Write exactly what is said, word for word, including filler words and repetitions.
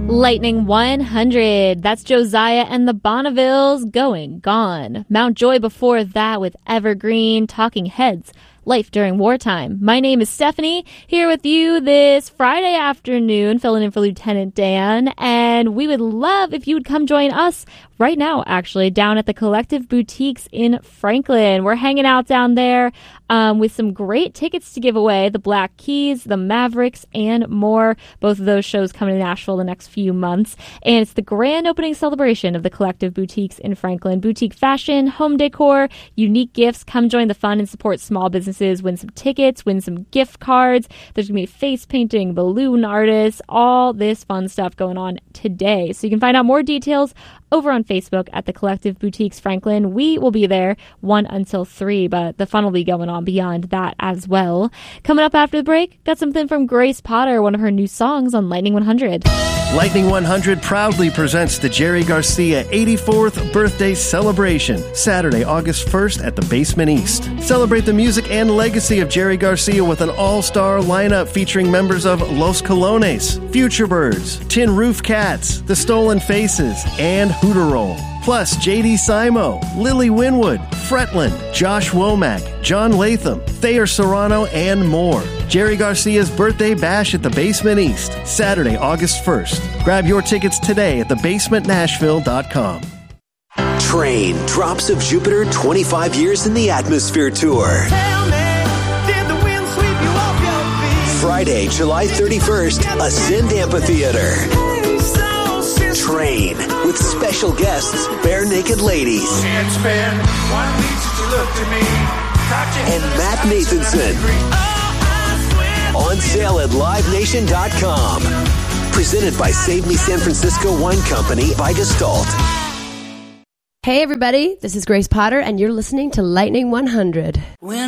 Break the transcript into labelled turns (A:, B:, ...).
A: Lightning one hundred. That's Josiah and the Bonnevilles, Going Gone. Mount Joy before that with Evergreen, Talking Heads, Life During Wartime. My name is Stephanie, here with you this Friday afternoon, filling in for Lieutenant Dan, and we would love if you would come join us right now, actually, down at the Collective Boutiques in Franklin. We're hanging out down there um, with some great tickets to give away, the Black Keys, the Mavericks, and more. Both of those shows coming to Nashville the next few months, and it's the grand opening celebration of the Collective Boutiques in Franklin. Boutique fashion, home decor, unique gifts. Come join the fun and support small businesses. Win some tickets, win some gift cards. There's going to be face painting, balloon artists, all this fun stuff going on today. So you can find out more details over on Facebook at the Collective Boutiques Franklin. We will be there one until three, but the fun will be going on beyond that as well. Coming up after the break, got something from Grace Potter, one of her new songs on Lightning one hundred.
B: Lightning one hundred proudly presents the Jerry Garcia eighty-fourth birthday celebration, Saturday, August first at the Basement East. Celebrate the music and legacy of Jerry Garcia with an all-star lineup featuring members of Los Colones, Future Birds, Tin Roof Cats, The Stolen Faces, and Hooterroll. Plus, J D Simo, Lily Winwood, Fretland, Josh Womack, John Latham, Thayer Serrano, and more. Jerry Garcia's birthday bash at the Basement East, Saturday, August first. Grab your tickets today at the basement nashville dot com.
C: Train, Drops of Jupiter, twenty-five years in the Atmosphere Tour.
D: Tell me, did the wind sweep you off your feet?
C: Friday, July thirty-first, Ascend Amphitheater. Train, with special guests, Bare Naked Ladies.
D: It's been one week since you looked at me.
C: And Matt Nathanson. On sale at live nation dot com. Presented by Save Me San Francisco Wine Company by Gestalt.
E: Hey everybody, this is Grace Potter and you're listening to Lightning one hundred.
D: When